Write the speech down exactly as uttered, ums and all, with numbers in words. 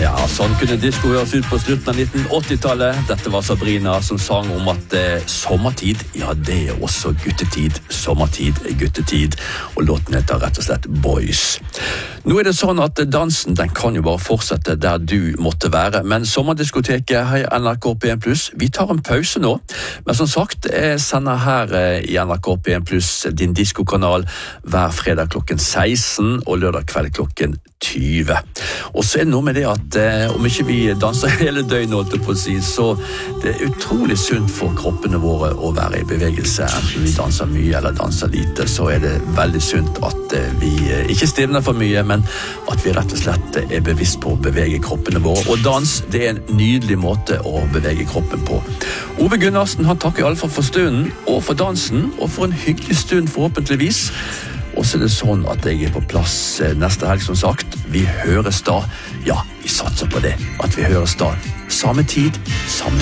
Ja, sånn kunne disco høres ut på slutten av nitten åtti-tallet. Dette var Sabrina som sang om at eh, sommertid, ja det er også guttetid. Sommertid er guttetid, og låten heter rett og slett Boys. Nå er det sånn at dansen, den kan jo bare fortsette der du måtte være, men sommerdiskoteket her i N R K P en pluss, vi tar en pause nå. Men som sagt, jeg sender her eh, i N R K P en pluss din diskokanal hver fredag klokken seksten og lørdag kveld klokken tyve. Og så er det noe med det at eh, om ikke vi danser hele døgnet, holdt jeg på å si, så det er utrolig sunt for kroppene våre å være i bevegelse. Enten vi danser mye eller danser lite, så er det veldig sunt at eh, vi eh, ikke stivner for mye, men at vi rett og slett er bevisst på å bevege kroppene våre. Og dans, det er en nydelig måte å bevege kroppen på. Ove Gunnarsen, han takker i alle fall for stunden, og for dansen, og for en hyggelig stund forhåpentligvis. Og så er det sånn at jeg er på plass neste helg, som sagt. Vi høres da. Ja, vi satser på det. At vi høres da. Samme tid, samme